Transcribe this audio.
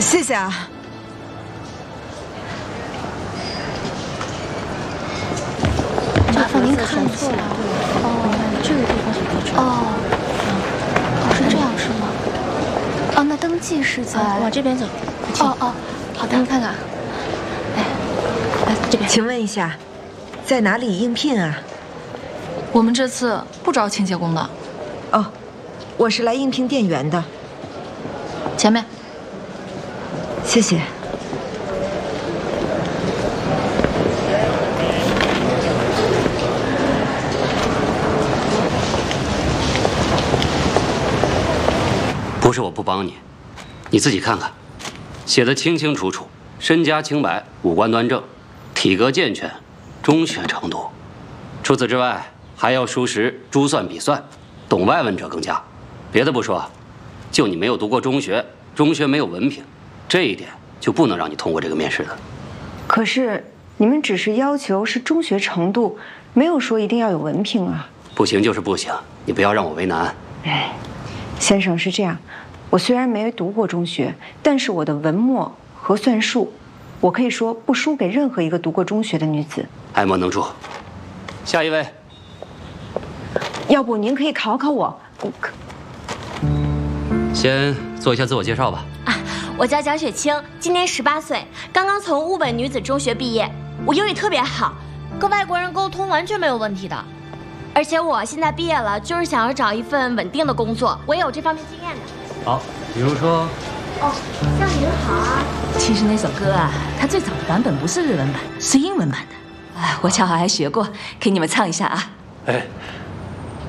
谢谢啊。 麻烦您看错了。哦，这个地方是地址。哦，是这样是吗？哦，那登记是在往这边走。 哦，好的，您看看。哎，来这边。 请问一下，在哪里应聘啊？ 我们这次不招清洁工的。 哦，我是来应聘店员的。 前面。 谢谢。 不是我不帮你，你自己看看，写的清清楚楚，身家清白，五官端正，体格健全，中学程度。除此之外，还要熟识珠算笔算，懂外文者更佳。别的不说，就你没有读过中学，中学没有文凭，这一点就不能让你通过这个面试的。 可是你们只是要求是中学程度，没有说一定要有文凭啊。 不行就是不行，你不要让我为难。 先生是这样，我虽然没读过中学，但是我的文墨和算术，我可以说不输给任何一个读过中学的女子。 爱莫能助。下一位。 要不您可以考考我。 先做一下自我介绍吧。 我叫蒋雪清，今年18岁，刚刚从乌本女子中学毕业。我英语特别好，跟外国人沟通完全没有问题的。而且我现在毕业了，就是想要找一份稳定的工作，我也有这方面经验的。 好，比如说， 像您好啊。 其实那首歌啊，它最早的版本不是日文版，是英文版的。哎，我恰好还学过，给你们唱一下啊。 哎，